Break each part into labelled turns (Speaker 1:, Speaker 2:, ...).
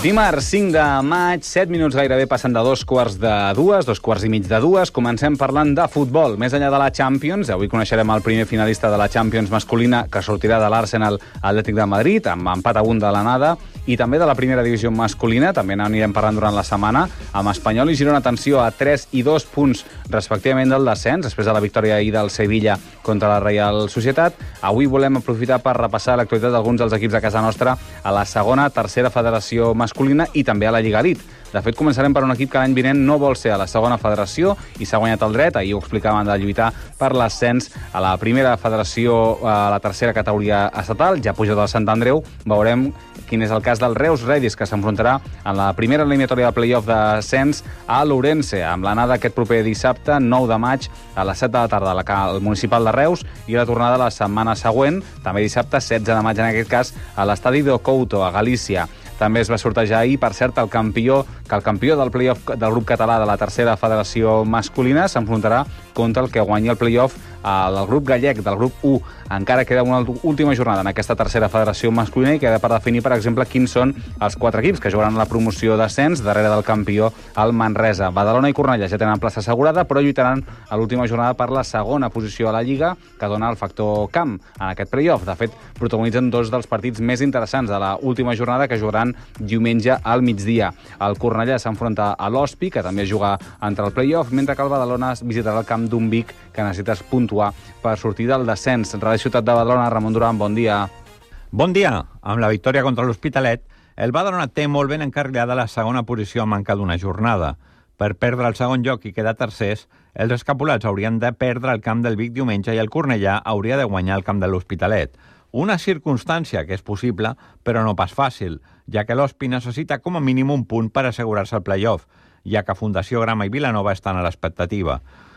Speaker 1: Dimarts 5 de maig, 7 minuts gairebé passen de 2:15, 2:15. Comencem parlant de futbol. Més enllà de la Champions, avui coneixerem el primer finalista de la Champions masculina que sortirà de l'Arsenal Atlètic de Madrid, amb empat a 1 de l'anada, i també de la primera divisió masculina, també n'anirem parlant durant la setmana, amb Espanyol i Girona, atenció, a 3 i 2 punts respectivament del descens, després de la victòria ahir del Sevilla contra la Reial Societat. Avui volem aprofitar per repassar l'actualitat d'alguns dels equips de casa nostra a la segona, tercera federació masculina i també a la Lliga Elite. De fet, començarem per un equip que l'any vinent no vol ser a la segona federació i s'ha guanyat el dret, ahir ho explicaven, de lluitar per l'ascens a la primera federació, a la tercera categoria estatal, ja puja del Sant Andreu. Veurem quin és el cas del Reus Redis, que s'enfrontarà en la primera eliminatòria de play-off d'ascens a l'Ourense, amb l'anada aquest proper dissabte, 9 de maig, a les 7 de la tarda, al municipal de Reus, i la tornada la setmana següent, també dissabte, 16 de maig en aquest cas, a l'estadi do Couto, a Galícia. També es va sortejar ahir, per cert, el campió del play-off del grup català de la tercera federació masculina s'enfrontarà contra el que guanyi el play-off del grup gallec, del grup 1. Encara queda una última jornada en aquesta tercera federació masculina i queda per definir, per exemple, quins són els 4 equips que jugaran la promoció d'ascens darrere del campió, el Manresa. Badalona i Cornellà ja tenen plaça assegurada, però lluitaran a l'última jornada per la segona posició a la Lliga, que dona el factor camp en aquest play-off. De fet, protagonitzen 2 dels partits més interessants de l'última jornada, que jugaran diumenge al migdia. El Cornellà s'enfronta a l'Hospi, que també juga entre el play-off, mentre que el Badalona visitarà el camp d'un Vic, que necessites puntuar per sortir del descens. Ràdio Ciutat de Badalona, Ramon Duran, bon dia.
Speaker 2: Bon dia. Amb la victòria contra l'Hospitalet, el Badalona té molt ben encarrilada la segona posició a manca d'una jornada. Per perdre el segon lloc i quedar tercers, els escapulats haurien de perdre el camp del Vic diumenge i el Cornellà hauria de guanyar el camp de l'Hospitalet. Una circumstància que és possible, però no pas fàcil, ja que l'Hospi necessita com a mínim un punt per assegurar-se el play-off, ja que Fundació Grama i Vilanova estan a l'expectativa.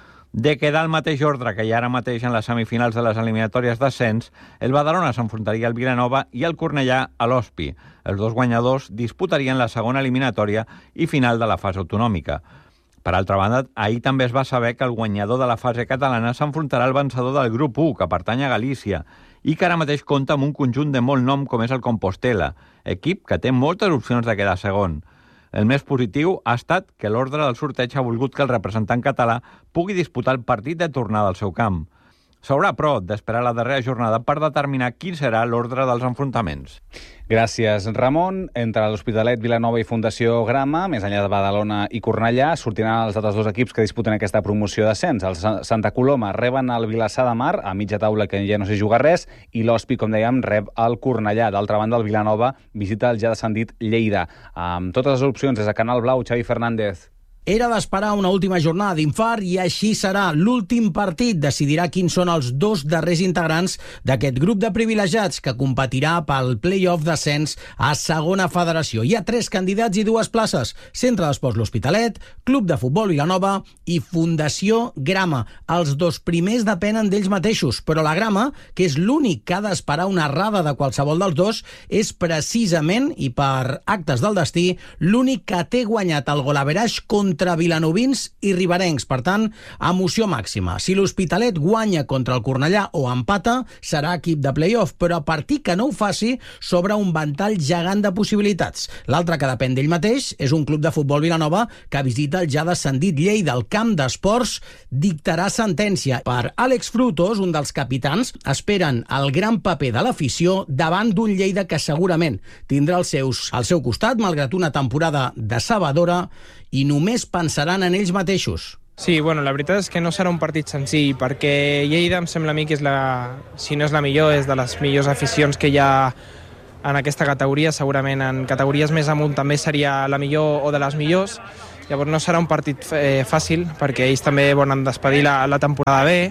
Speaker 2: De quedar al mateix ordre que hi ha ara mateix en les semifinals de les eliminatòries d'ascens, el Badalona s'enfrontaria al Vilanova i el Cornellà a l'Hospi. Els 2 guanyadors disputarien la segona eliminatòria i final de la fase autonòmica. Per altra banda, ahir també es va saber que el guanyador de la fase catalana s'enfrontarà al vencedor del grup 1, que pertany a Galícia, i que ara mateix compta amb un conjunt de molt nom com és el Compostela, equip que té moltes opcions de quedar segon. El més positiu ha estat que l'ordre del sorteig ha volgut que el representant català pugui disputar el partit de tornada al seu camp. S'haurà, però, d'esperar la darrera jornada per determinar quin serà l'ordre dels enfrontaments.
Speaker 1: Gràcies, Ramon. Entre l'Hospitalet, Vilanova i Fundació Grama, més enllà de Badalona i Cornellà, sortiran els altres 2 equips que disputen aquesta promoció d'ascens. Els Santa Coloma reben el Vilassar de Mar, a mitja taula, que ja no s'hi juga res, i l'Hospi, com dèiem, rep el Cornellà. D'altra banda, el Vilanova visita el ja descendit Lleida. Amb totes les opcions, des de Canal Blau, Xavi Fernández.
Speaker 3: Era d'esperar una última jornada d'infart i així serà. L'últim partit decidirà quins són els 2 darrers integrants d'aquest grup de privilegiats que competirà pel play-off d'ascens a segona federació. Hi ha 3 candidats i 2 places. Centre d'Esports L'Hospitalet, Club de Futbol Vilanova i Fundació Grama. Els 2 primers depenen d'ells mateixos, però la Grama, que és l'únic que ha d'esperar una errada de qualsevol dels 2, és precisament, i per actes del destí, l'únic que té guanyat el golaverage contra vilanovins i riberencs. Per tant, emoció màxima. Si l'Hospitalet guanya contra el Cornellà o empata, serà equip de play-off, però a partir que no ho faci, s'obre un ventall gegant de possibilitats. L'altre que depèn d'ell mateix és un club de futbol Vilanova que visita el ja descendit Lleida. El camp d'esports dictarà sentència. Per Àlex Frutos, un dels capitans, esperen el gran paper de l'afició davant d'un Lleida que segurament tindrà al seu costat, malgrat una temporada decebedora, i només pensaran en ells mateixos.
Speaker 4: Sí, bueno, la veritat és que no serà un partit senzill, perquè Lleida em sembla a mi que és si no és la millor, és de les millors aficions que hi ha en aquesta categoria. Segurament en categories més amunt també seria la millor o de les millors. Llavors no serà un partit fàcil, perquè ells també volen despedir la temporada bé,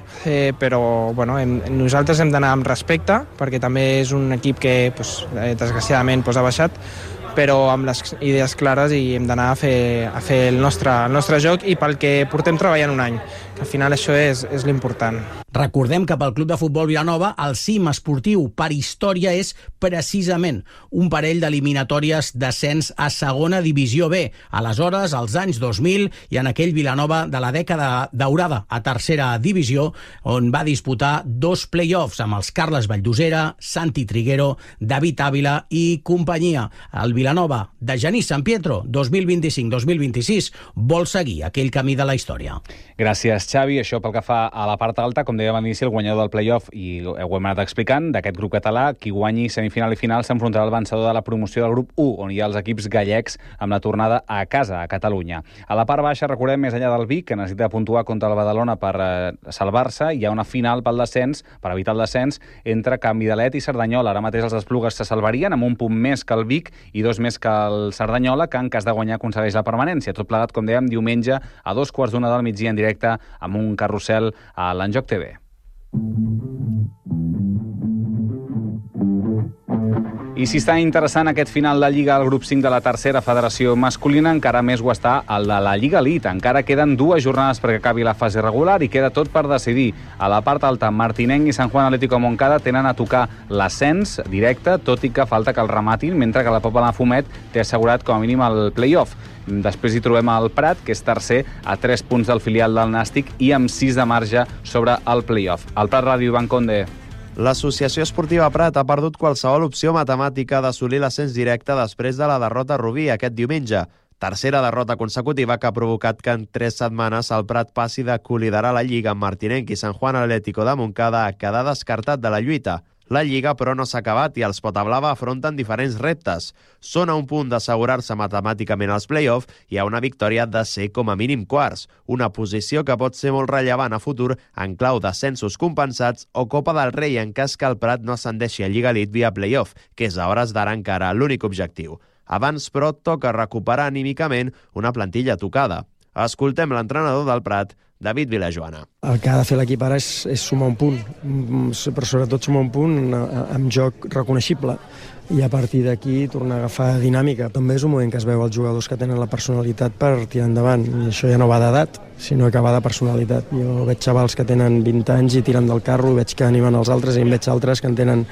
Speaker 4: però bueno, nosaltres hem d'anar amb respecte, perquè també és un equip que desgraciadament ha baixat, però amb les idees clares, i hem d'anar a fer el nostre joc i pel que portem treballant un any, que al final això és l'important.
Speaker 3: Recordem que pel Club de Futbol Vilanova el cim esportiu per història és precisament un parell d'eliminatòries d'ascens a segona divisió B. Aleshores, als anys 2000 i en aquell Vilanova de la dècada daurada a tercera divisió, on va disputar 2 play-offs amb els Carles Valldosera, Santi Triguero, David Ávila i companyia. El Vilanova de Genís Sant Pietro 2025-2026 vol seguir aquell camí de la història.
Speaker 1: Gràcies, Xavi. Això pel que fa a la part alta, com dèiem a l'inici, el guanyador del play-off, i ho hem anat explicant, d'aquest grup català, qui guanyi semifinal i final s'enfrontarà al vencedor de la promoció del grup 1, on hi ha els equips gallecs amb la tornada a casa, a Catalunya. A la part baixa, recordem, més enllà del Vic, que necessita puntuar contra el Badalona per salvar-se, hi ha una final pel descens, per evitar el descens, entre Can Vidalet i Cerdanyola. Ara mateix els Esplugues se salvarien amb un punt més que el Vic i 2 més que el Cerdanyola, que en cas de guanyar aconsegueix la permanència. Tot plegat, com dèiem, diumenge a 2:15 del migdia en directe amb un carrusel a l'Enjoc TV. I si està interessant aquest final de Lliga al grup 5 de la tercera federació masculina, encara més ho està el de la Lliga Elite. Encara queden 2 jornades perquè acabi la fase regular i queda tot per decidir. A la part alta, Martinenc i Sant Juan Atlético Montcada tenen a tocar l'ascens directe, tot i que falta que el rematin, mentre que la Pobla de Fumet té assegurat com a mínim el play-off. Després hi trobem el Prat, que és tercer a 3 punts del filial del Nàstic i amb 6 de marge sobre el play-off. Al Prat Ràdio, Ivan Conde.
Speaker 5: L'Associació Esportiva Prat ha perdut qualsevol opció matemàtica d'assolir l'ascens directe després de la derrota a Rubí aquest diumenge. Tercera derrota consecutiva que ha provocat que en 3 setmanes el Prat passi de coliderar la Lliga amb Martinenc i Sant Juan Atlético de Montcada a quedar descartat de la lluita. La Lliga, però, no s'ha acabat i els Potablava afronten diferents reptes. Són a un punt d'assegurar-se matemàticament als play-off i a una victòria de ser com a mínim quarts, una posició que pot ser molt rellevant a futur en clau d'ascensos compensats o Copa del Rei en cas que el Prat no ascendeixi a Lliga Elite via play-off, que és a hores d'ara encara l'únic objectiu. Abans, però, toca recuperar anímicament una plantilla tocada. Escoltem l'entrenador del Prat, David Vilajoana.
Speaker 6: El que ha de fer l'equip ara és sumar un punt, però sobretot sumar un punt amb joc reconeixible i a partir d'aquí tornar a agafar dinàmica. També és un moment que es veu els jugadors que tenen la personalitat per tirar endavant i això ja no va d'edat, sinó que va de personalitat. Jo veig xavals que tenen 20 anys i tiren del carro, veig que animen els altres i en veig altres que en tenen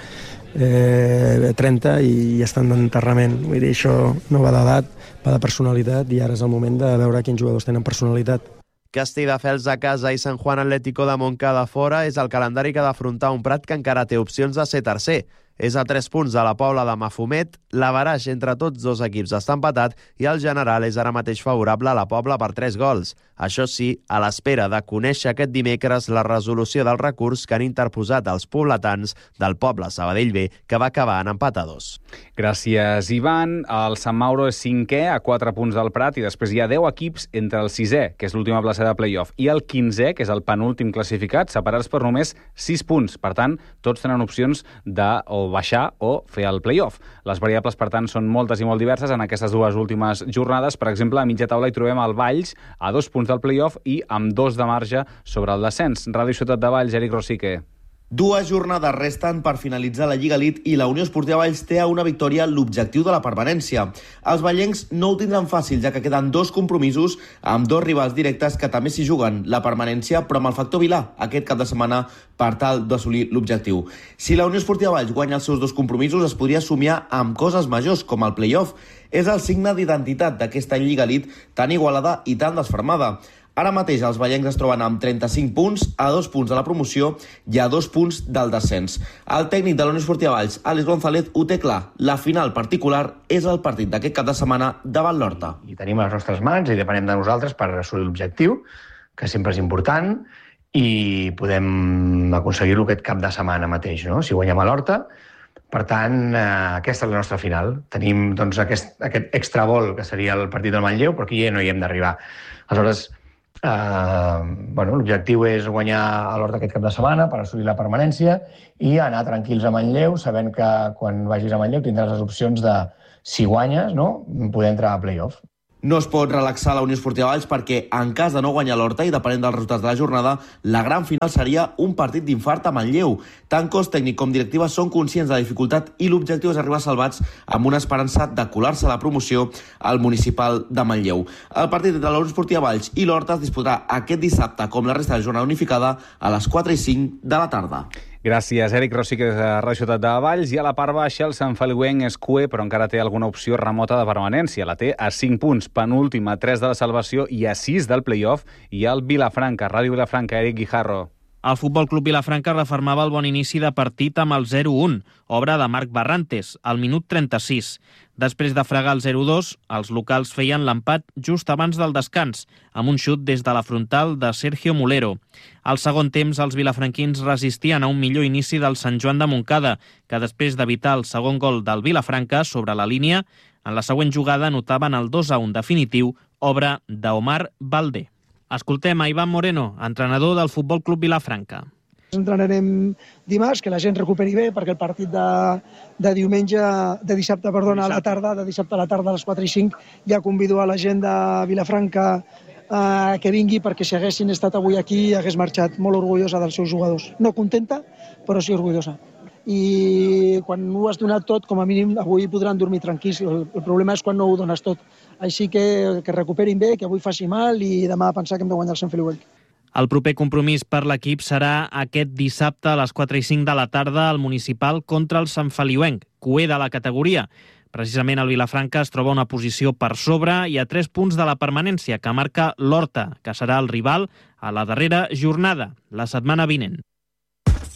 Speaker 6: 30 i estan d'enterrament. Vull dir, això no va d'edat, va de personalitat i ara és el moment de veure quins jugadors tenen personalitat.
Speaker 5: Castelldefels a casa i Sant Juan Atlético de Montcada fora és el calendari que ha d'afrontar un Prat que encara té opcions de ser tercer. És a 3 punts de la Pobla de Mafumet, l'averaix entre tots 2 equips està empatat i el general és ara mateix favorable a la Pobla per 3 gols. Això sí, a l'espera de conèixer aquest dimecres la resolució del recurs que han interposat els pobletans del Poble Sabadell B, que va acabar en empat a 2.
Speaker 1: Gràcies, Ivan. El Sant Mauro és 5è a 4 punts del Prat i després hi ha 10 equips entre el 6è, que és l'última plaça de play-off, i el 15è, que és el penúltim classificat, separats per només 6 punts. Per tant, tots tenen opcions de o baixar o fer el play-off. Les variables, per tant, són moltes i molt diverses en aquestes 2 últimes jornades. Per exemple, a mitja taula hi trobem el Valls a 2 punts del play-off i amb 2 de marge sobre el descens. Ràdio Ciutat de Valls, Eric Rosique.
Speaker 7: 2 jornades resten per finalitzar la Lliga Elite i la Unió Esportiva Valls té a una victòria l'objectiu de la permanència. Els vallencs no ho tindran fàcil, ja que queden 2 compromisos amb 2 rivals directes que també s'hi juguen la permanència, però amb el factor Vilà aquest cap de setmana per tal d'assolir l'objectiu. Si la Unió Esportiva Valls guanya els seus 2 compromisos, es podria somiar amb coses majors, com el play-off. És el signe d'identitat d'aquesta Lliga Elite tan igualada i tan desfermada. Ara mateix els vallencs es troben amb 35 punts, a 2 punts de la promoció i a 2 punts del descens. El tècnic de la Unió Esportiva Valls, Àlex González, ho té clar. La final particular és el partit d'aquest cap de setmana davant l'Horta.
Speaker 8: I tenim a les nostres mans i depenem de nosaltres per assolir l'objectiu, que sempre és important, i podem aconseguir-lo aquest cap de setmana mateix, no? Si guanyem a l'Horta. Per tant, aquesta és la nostra final. Tenim doncs, aquest extravol, que seria el partit del Manlleu, però aquí ja no hi hem d'arribar. Aleshores, l'objectiu és guanyar a l'Horta aquest cap de setmana per assolir la permanència i anar tranquils a Manlleu, sabent que quan vagis a Manlleu tindràs les opcions de, si guanyes, no, poder entrar a play-off.
Speaker 7: No es pot relaxar la Unió Esportiva Valls perquè, en cas de no guanyar l'Horta i depenent dels resultats de la jornada, la gran final seria un partit d'infart a Manlleu. Tant cos tècnic com directiva són conscients de la dificultat i l'objectiu és arribar salvats amb una esperança de colar-se a la promoció al municipal de Manlleu. El partit entre la Unió Esportiva Valls i l'Horta es disputarà aquest dissabte, com la resta de jornada unificada, a les 4 i 5 de la tarda.
Speaker 1: Gràcies, Eric Rossi, que és de Ràdio Ciutat de Valls. I a la part baixa, el Sant Feliuenc és cué, però encara té alguna opció remota de permanència. La té a 5 punts, penúltim, a 3 de la salvació i a 6 del play-off. I el Vilafranca, Ràdio Vilafranca, Eric Guijarro.
Speaker 9: El Futbol Club Vilafranca refermava el bon inici de partit amb el 0-1, obra de Marc Barrantes, al minut 36. Després de fregar el 0-2, els locals feien l'empat just abans del descans, amb un xut des de la frontal de Sergio Mulero. Al segon temps, els vilafranquins resistien a un millor inici del Sant Joan de Montcada, que després d'evitar el segon gol del Vilafranca sobre la línia, en la següent jugada anotaven el 2-1 definitiu, obra d'Omar Valdé. Escoltem a Ivan Moreno, entrenador del Futbol Club Vilafranca.
Speaker 10: Entrenarem dimarts, que la gent recuperi bé, perquè el partit de dissabte a la tarda, a les 4 i 5, ja convido a la gent de Vilafranca que vingui, perquè si haguessin estat avui aquí hagués marxat molt orgullosa dels seus jugadors. No contenta, però sí orgullosa. I quan ho has donat tot, com a mínim avui podran dormir tranquils. El problema és quan no ho dones tot. Així que recuperin bé, que avui faci mal i demà pensar que hem de guanyar el Sant Feliuenc.
Speaker 9: El proper compromís per l'equip serà aquest dissabte a les 4 i 5 de la tarda al municipal contra el Sant Feliuenc, cué de la categoria. Precisament el Vilafranca es troba a una posició per sobre i a 3 punts de la permanència que marca l'Horta, que serà el rival a la darrera jornada, la setmana vinent.